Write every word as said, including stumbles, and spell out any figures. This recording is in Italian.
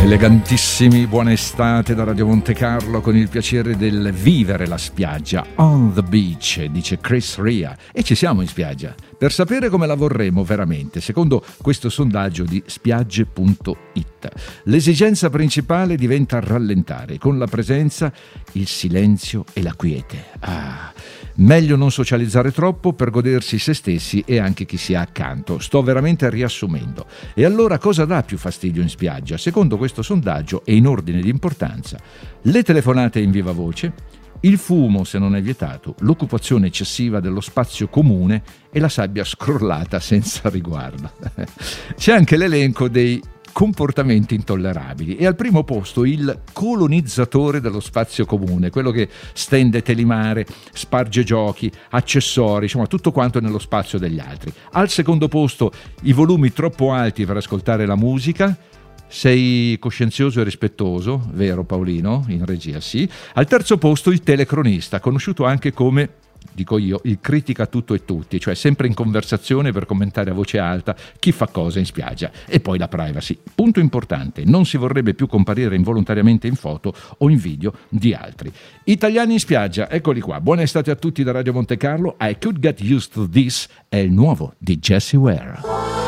Elegantissimi, buona estate da Radio Monte Carlo, con il piacere del vivere la spiaggia. On the beach, dice Chris Rea. E ci siamo in spiaggia. Per sapere come la vorremmo veramente, secondo questo sondaggio di spiagge punto it, l'esigenza principale diventa rallentare, con la presenza, il silenzio e la quiete. Ah, meglio non socializzare troppo per godersi se stessi e anche chi si ha accanto. Sto veramente riassumendo. E allora cosa dà più fastidio in spiaggia? Secondo questo sondaggio, e in ordine di importanza, le telefonate in viva voce, il fumo se non è vietato, l'occupazione eccessiva dello spazio comune e la sabbia scrollata senza riguardo. C'è anche l'elenco dei comportamenti intollerabili e al primo posto il colonizzatore dello spazio comune, quello che stende telimare, sparge giochi, accessori, insomma tutto quanto nello spazio degli altri. Al secondo posto i volumi troppo alti per ascoltare la musica. Sei coscienzioso e rispettoso, vero Paolino? In regia, sì. Al terzo posto il telecronista, conosciuto anche come, dico io, il critica tutto e tutti, cioè sempre in conversazione per commentare a voce alta chi fa cosa in spiaggia. E poi la privacy. Punto importante, non si vorrebbe più comparire involontariamente in foto o in video di altri. Italiani in spiaggia, eccoli qua. Buona estate a tutti da Radio Monte Carlo. I Could Get Used to This è il nuovo di Jessie Ware.